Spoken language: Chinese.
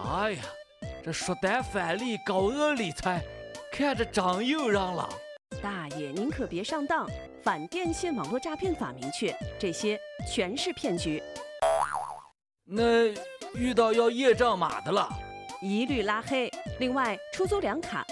哎呀，这刷单返利高额理财，看着长又让了。 大爷，您可别上当！反电信网络诈骗法明确，这些全是骗局。 那遇到要验证码的了， 一律拉黑。另外，出租两卡